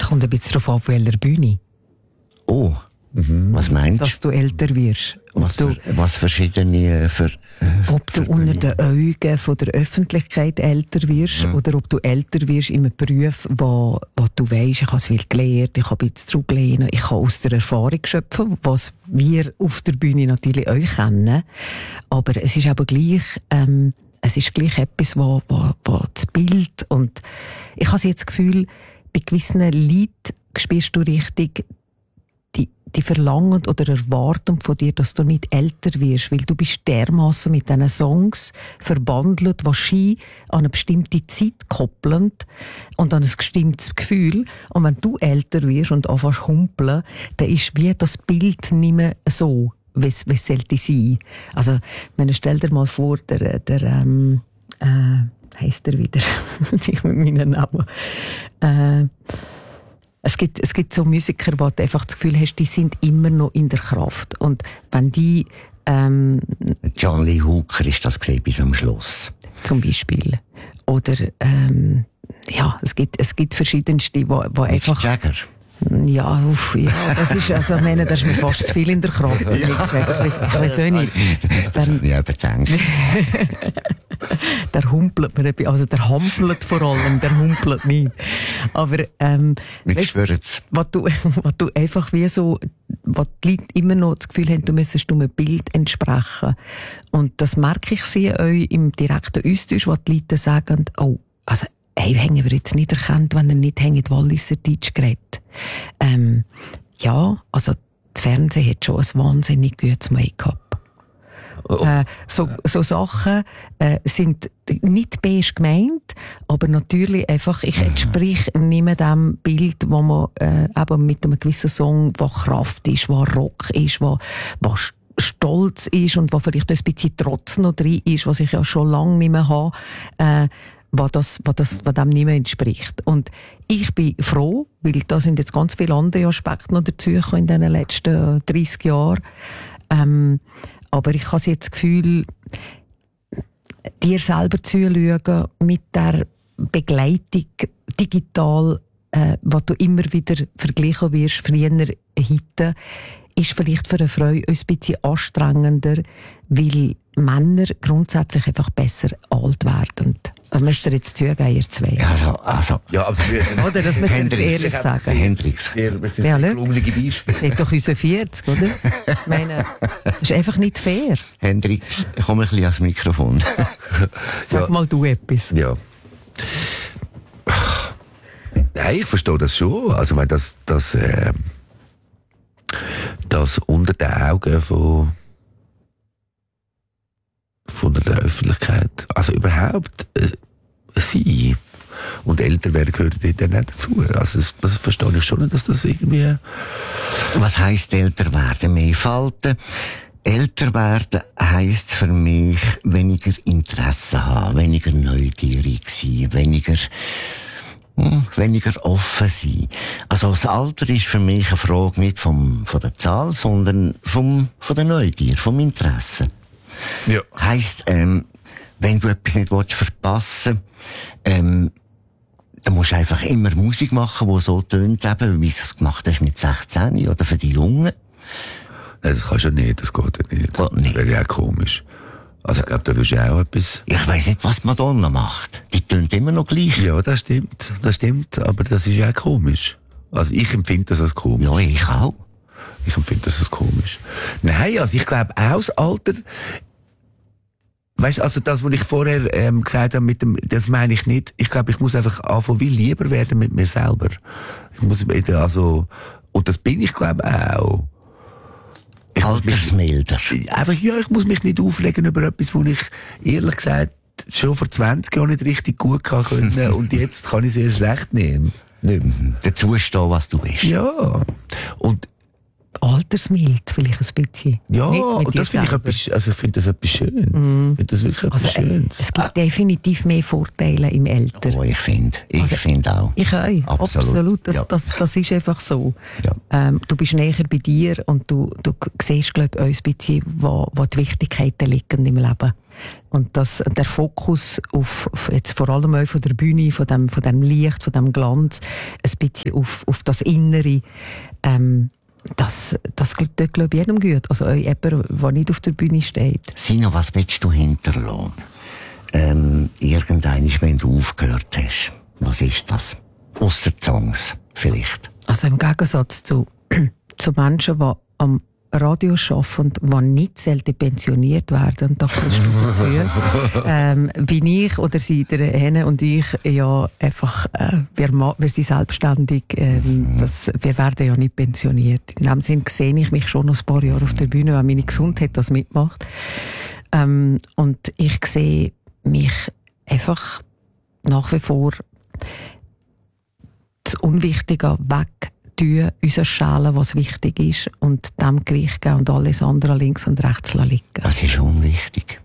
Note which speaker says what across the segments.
Speaker 1: Kommt ein bisschen darauf an, auf welcher Bühne.
Speaker 2: Oh, was meinst du?
Speaker 1: Dass du älter wirst.
Speaker 2: Was verschiedene
Speaker 1: ob du unter den Augen von der Öffentlichkeit älter wirst oder ob du älter wirst in einem Beruf, wo du weisst, ich habe viel gelernt, ich habe jetzt zurückgelehnt, ich kann aus der Erfahrung schöpfen, was wir auf der Bühne natürlich auch kennen. Aber es ist aber gleich, es ist gleich etwas, wo das Bild und ich habe jetzt das Gefühl, bei gewissen Leuten spürst du richtig die verlangen oder erwarten von dir, dass du nicht älter wirst, weil du bist dermassen mit diesen Songs verbandelt, wahrscheinlich an eine bestimmte Zeit koppelnd und an ein bestimmtes Gefühl. Und wenn du älter wirst und anfängst zu humpeln, dann ist wie das Bild nicht mehr so, wie es sollte sein. Also, stell dir mal vor, heisst er wieder, ich mit meinen Namen, Es gibt so Musiker, wo du einfach das Gefühl hast, die sind immer noch in der Kraft. Und wenn die...
Speaker 2: John Lee Hooker ist das gesehen bis am Schluss.
Speaker 1: Zum Beispiel. Oder es gibt verschiedenste, wo einfach...
Speaker 2: Jagger.
Speaker 1: Ja, das ist, das ist mir fast zu viel in der Kraft. Ja. Ich weiss auch nicht.
Speaker 2: Ja, bedenkt.
Speaker 1: Der humpelt mir, also der hampelt vor allem, der humpelt nicht. Aber,
Speaker 2: ich schwör's.
Speaker 1: Was du einfach wie so, was die Leute immer noch das Gefühl haben, du müsstest einem Bild entsprechen. Und das merke ich sehr euch im direkten Austausch, wo die Leute sagen, haben wir jetzt nicht erkannt, wenn er nicht Walliser Deutsch geredet. Das Fernsehen hat schon ein wahnsinnig gutes Make-up. So Sachen sind nicht beige gemeint, aber natürlich einfach, ich entsprich nicht mehr dem Bild, wo man eben mit einem gewissen Song, wo Kraft ist, wo Rock ist, wo Stolz ist und wo vielleicht ein bisschen Trotz noch drin ist, was ich ja schon lange nicht mehr habe, was dem nicht mehr entspricht. Und ich bin froh, weil da sind jetzt ganz viele andere Aspekte noch dazugekommen in den letzten 30 Jahren. Aber ich habe jetzt das Gefühl, dir selber zuschauen mit der Begleitung digital, wo du immer wieder verglichen wirst, früher heute, ist vielleicht für eine Frau ein bisschen anstrengender, weil Männer grundsätzlich einfach besser alt werden. Das müsst ihr jetzt zugeben, ihr zwei.
Speaker 2: Also. Ja, aber
Speaker 1: oder? Das müsst ihr jetzt ehrlich sagen.
Speaker 2: Hendrix.
Speaker 3: Wir sind sehr klungelige Beispiele.
Speaker 1: Seid doch unser 40, oder? Ich meine, das ist einfach nicht fair.
Speaker 2: Hendrix, komm ein bisschen ans Mikrofon.
Speaker 1: Sag mal du etwas.
Speaker 3: Ja. Nein, ich verstehe das schon. Also, wenn das unter den Augen von der Öffentlichkeit, also überhaupt sie und älter werden gehört dort nicht dazu. Also das verstehe ich schon, dass das irgendwie...
Speaker 2: Was heisst älter werden? Mehr Falten? Älter werden heisst für mich weniger Interesse haben, weniger neugierig sein, weniger offen sein. Also das Alter ist für mich eine Frage nicht von der Zahl, sondern von der Neugier, vom Interesse.
Speaker 3: Ja.
Speaker 2: Heisst, wenn du etwas nicht verpassen willst, dann musst du einfach immer Musik machen, die so tönt, eben, wie du es gemacht hast mit 16 oder für die Jungen.
Speaker 3: Das kannst du nicht, das geht ja nicht. Das wäre ja auch komisch. Also ich glaube, da würdest du auch etwas...
Speaker 2: Ich weiss nicht, was Madonna macht. Die tönt immer noch gleich.
Speaker 3: Ja, das stimmt, aber das ist ja auch komisch. Also ich empfinde das als komisch.
Speaker 2: Ja, ich auch.
Speaker 3: Ich empfinde das als komisch. Nein, also ich glaube auch das Alter... Weißt, also das, was ich vorher gesagt habe, das meine ich nicht. Ich glaube, ich muss einfach anfangen, viel lieber werden mit mir selber. Ich muss und das bin ich, glaube auch.
Speaker 2: Altersmilder.
Speaker 3: Ich muss mich nicht aufregen über etwas, wo ich, ehrlich gesagt, schon vor 20 Jahren nicht richtig gut können und jetzt kann ich es erst recht nehmen.
Speaker 2: Dazu stehen, was du bist.
Speaker 3: Ja. Und
Speaker 1: altersmild vielleicht ein bisschen.
Speaker 3: Ja, und das finde ich etwas, also ich finde das etwas Schönes. Ich finde das wirklich etwas Schönes.
Speaker 1: Es gibt definitiv mehr Vorteile im Alter.
Speaker 2: Oh, ich finde auch.
Speaker 1: Ich auch. Absolut. Das ist einfach so. Ja. Du bist näher bei dir und du siehst, glaube ich, ein bisschen, wo die Wichtigkeiten liegen im Leben. Und der Fokus auf jetzt vor allem auch von der Bühne, von dem Licht, von dem Glanz, ein bisschen auf das Innere, das tut, glaube ich, jedem gut. Also jemand, der nicht auf der Bühne steht.
Speaker 2: Sino, was willst du hinterlassen? Irgendwann, wenn du aufgehört hast. Was ist das? Ausser Songs, vielleicht.
Speaker 1: Also im Gegensatz zu Menschen, die am Radio arbeiten und die nicht selten pensioniert werden, und da kommst du dazu, bin ich oder sie, der Henne und ich, ja einfach, wir sind selbstständig, wir werden ja nicht pensioniert. In dem Sinn sehe ich mich schon noch ein paar Jahre auf der Bühne, wenn meine Gesundheit das mitmacht. Und ich sehe mich einfach nach wie vor das Unwichtige weg tun, uns schälen, was wichtig ist, und dem Gewicht geben und alles andere links und rechts liegen.
Speaker 2: Was ist unwichtig?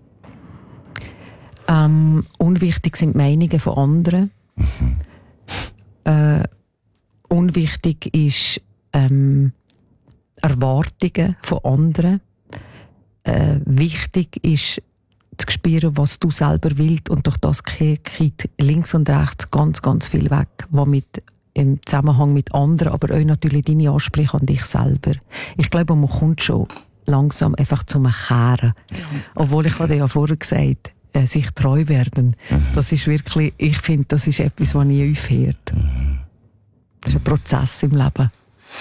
Speaker 1: Unwichtig sind die Meinungen von anderen. Unwichtig ist Erwartungen von anderen. Wichtig ist zu spüren, was du selber willst, und durch das geht links und rechts ganz, ganz viel weg, was im Zusammenhang mit anderen, aber auch natürlich deine Ansprüche an dich selber. Ich glaube, man kommt schon langsam einfach zum Kehren. Ja. Obwohl, ich hatte ja vorher gesagt, sich treu werden. Das ist wirklich, ich finde, das ist etwas, was nie aufhört. Das ist ein Prozess im Leben.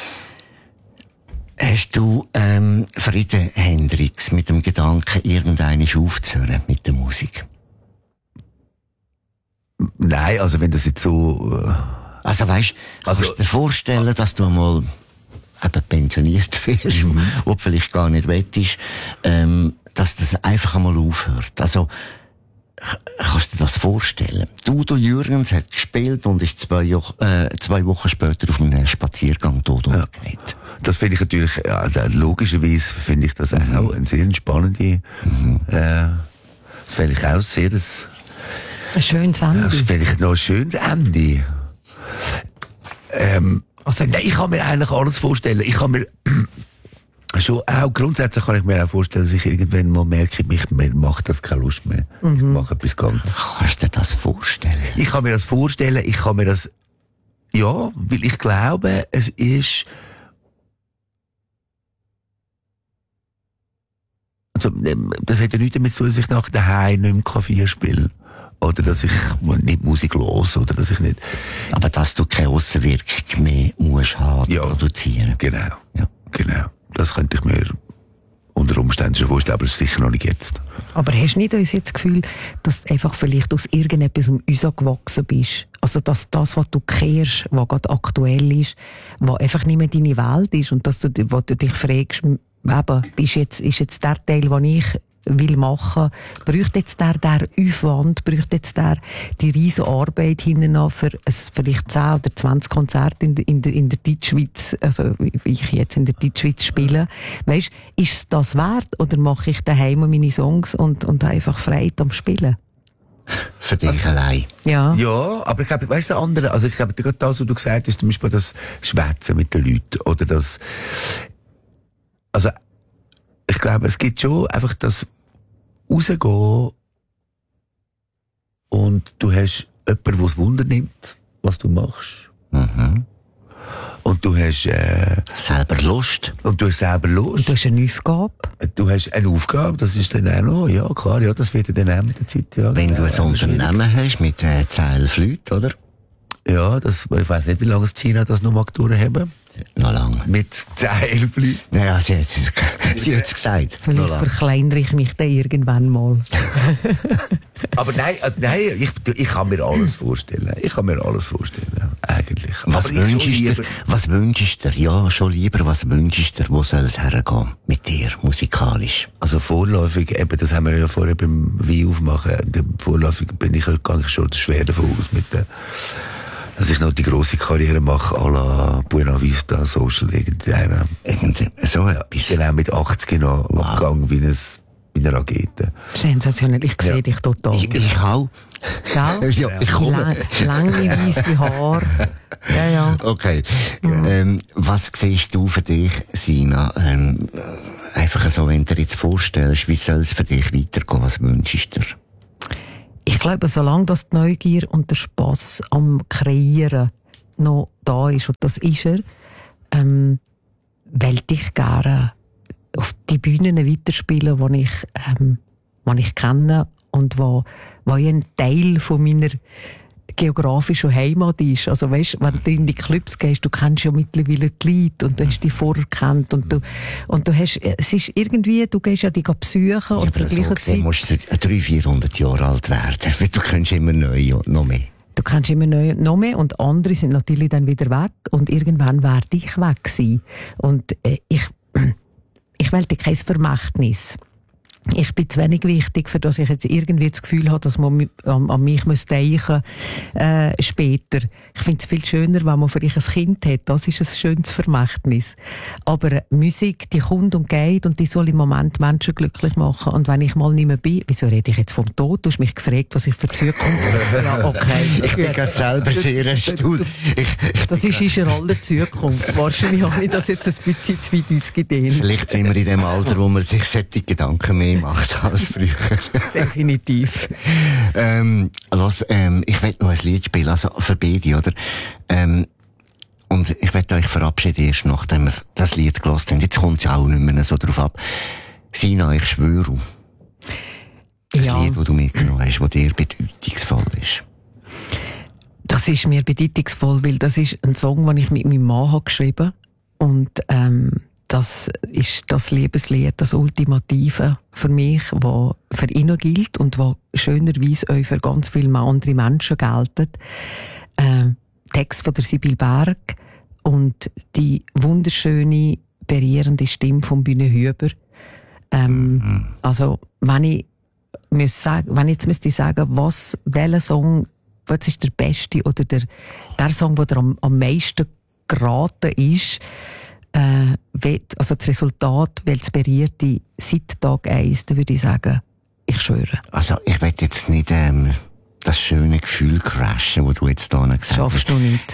Speaker 2: Hast du Friede Hendricks mit dem Gedanken, irgendwann aufzuhören mit der Musik?
Speaker 3: Nein, also wenn das jetzt so...
Speaker 2: Also weißt, kannst du dir vorstellen, dass du einmal eben pensioniert wirst, wo du vielleicht gar nicht wettest, dass das einfach einmal aufhört? Also, kannst du dir das vorstellen? Udo Jürgens hat gespielt und ist 2 Wochen später auf einem Spaziergang tot umgekehrt.
Speaker 3: Das finde ich natürlich, ja, logischerweise finde ich das auch ein sehr spannende, das finde ich auch sehr
Speaker 1: ein schönes Ende.
Speaker 3: Das finde ich noch ein schönes Ende. Also, ich kann mir eigentlich alles vorstellen. Ich kann mir schon auch, grundsätzlich kann ich mir auch vorstellen, dass ich irgendwann mal merke, mir macht das keine Lust mehr. Ich mache etwas ganz.
Speaker 2: Kannst du dir das vorstellen?
Speaker 3: Ich kann mir das vorstellen, ich kann mir das, ja, weil ich glaube, es ist, also, das hat ja nichts damit zu tun, dass ich nach daheim nicht mehr Klavier spiele. Oder dass ich nicht Musik los, oder dass ich nicht...
Speaker 2: Aber dass du keine Aussenwirkung mehr musst haben, produzieren.
Speaker 3: Genau, ja, genau. Das könnte ich mir unter Umständen schon vorstellen, aber sicher noch nicht jetzt.
Speaker 1: Aber hast du nicht uns jetzt das Gefühl, dass du einfach vielleicht aus irgendetwas gewachsen bist? Also dass das, was du kehrst, was gerade aktuell ist, was einfach nicht mehr deine Welt ist, und dass wo du dich fragst, eben, ist jetzt der Teil, den ich will machen, bräuchte jetzt der Aufwand, bräuchte jetzt die riesen Arbeit hinten für vielleicht 10 oder 20 Konzerte in der Deutschschweiz, also wie ich jetzt in der Deutschschweiz spiele. Weisst, ist es das wert, oder mache ich daheim meine Songs und einfach Freude am Spielen?
Speaker 2: Für dich allein.
Speaker 1: Ja.
Speaker 3: Ja, aber ich glaube, weißt du, andere, also ich glaube, gerade das, was du gesagt hast, zum Beispiel das Schwätzen mit den Leuten, oder das, also, ich glaube, es gibt schon einfach das rausgehen und du hast jemanden, der es Wunder nimmt, was du machst. Und du hast
Speaker 2: selber Lust.
Speaker 3: Und du hast selber Lust.
Speaker 1: Und du hast eine Aufgabe.
Speaker 3: Du hast eine Aufgabe, das ist dann auch noch, ja klar, ja, das wird dann auch mit der Zeit. Ja,
Speaker 2: wenn du ein Unternehmen hast mit 10 Leuten, oder?
Speaker 3: Ja, ich weiss nicht, wie lange China das noch mag durchhaben.
Speaker 2: Noch lange.
Speaker 3: Mit 10 Leuten.
Speaker 2: Naja, sie hat es gesagt.
Speaker 1: Vielleicht verkleinere ich mich dann irgendwann mal.
Speaker 3: Aber nein, ich kann mir alles vorstellen. Eigentlich.
Speaker 2: Was wünschst du dir? Ja, schon lieber, was wünschst du dir? Wo soll es hergehen mit dir, musikalisch?
Speaker 3: Also vorläufig, eben, das haben wir ja vorher beim Wein aufmachen. Vorläufig gehe ich schon schwer davon aus, dass ich noch die grosse Karriere mache, à la Buena Vista Social, irgendeiner.
Speaker 2: So etwas.
Speaker 3: Genau, mit 80 noch abgegangen wie ein wie eine Rakete.
Speaker 1: Sensationell, ich sehe dich total.
Speaker 2: Ich auch.
Speaker 1: Gell?
Speaker 2: Ja, ich komme.
Speaker 1: Lange, weisse Haare. Ja.
Speaker 2: Okay. Was siehst du für dich, Sina? Einfach so, wenn du dir jetzt vorstellst, wie soll es für dich weitergehen? Was wünschst du dir?
Speaker 1: Ich glaube, solange das die Neugier und der Spass am Kreieren noch da ist, und das ist er, wollte ich gerne auf die Bühnen weiterspielen, die ich kenne und wo ein Teil von meiner geografischen Heimat ist. Also weißt, wenn du in die Clubs gehst, du kennst ja mittlerweile die Leute und du hast die vorher gekannt und du hast, es ist irgendwie, du gehst ja die besuchen und
Speaker 2: aber so gesehen musst du 300-400 Jahre alt werden. Du kennst immer neu und noch mehr.
Speaker 1: Du kennst immer noch mehr und andere sind natürlich dann wieder weg und irgendwann werde ich weg sein. Und ich wollte kein Vermächtnis. Ich bin zu wenig wichtig, für dass ich jetzt irgendwie das Gefühl habe, dass man an mich denken muss, später. Ich finde es viel schöner, wenn man vielleicht ein Kind hat. Das ist ein schönes Vermächtnis. Aber Musik, die kommt und geht und die soll im Moment Menschen glücklich machen. Und wenn ich mal nicht mehr bin, wieso rede ich jetzt vom Tod? Du hast mich gefragt, was ich für Zukunft habe. Ja, okay.
Speaker 2: Ich bin gerade selber sehr erstaunt.
Speaker 1: Das ist in aller Zukunft. Wahrscheinlich habe ich das jetzt ein bisschen zu weit ausgedehnt.
Speaker 2: Vielleicht sind wir in dem Alter, wo man sich solche Gedanken mehr macht als früher.
Speaker 1: Definitiv.
Speaker 2: Ich will noch ein Lied spielen, also für beide, oder? Und ich will euch verabschieden, erst nachdem wir das Lied gehört haben. Jetzt kommt es ja auch nicht mehr so drauf ab. Sina, ich schwöre. Das Lied, das du mitgenommen hast, das dir bedeutungsvoll ist.
Speaker 1: Das ist mir bedeutungsvoll, weil das ist ein Song, den ich mit meinem Mann geschrieben habe. Und das ist das Liebeslied, das Ultimative für mich, das für ihn gilt und das schönerweise auch für ganz viele andere Menschen gilt. Text von der Sibyl Berg und die wunderschöne, berührende Stimme von Bühne Hüber. Also, wenn ich jetzt müsste sagen, welcher Song, was ist der beste oder der Song, der am meisten geraten ist, also das Resultat, weil es berührte seit Tag 1, dann würde ich sagen, ich schwöre.
Speaker 2: Also, ich will jetzt nicht, das schöne Gefühl crashen, das du jetzt da gesagt hast.
Speaker 1: Schaffst du nicht.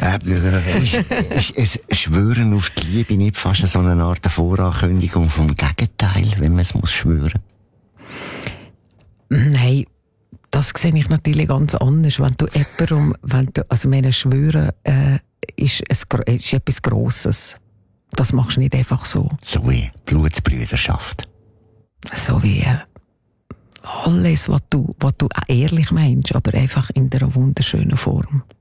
Speaker 2: Ist Schwören auf die Liebe nicht fast so eine Art Vorankündigung vom Gegenteil, wenn man es muss schwören?
Speaker 1: Nein, das sehe ich natürlich ganz anders. Wenn du schwören, ist etwas Grosses. Das machst du nicht einfach so.
Speaker 2: So wie Blutsbrüderschaft.
Speaker 1: So wie alles, was du ehrlich meinst, aber einfach in einer wunderschönen Form.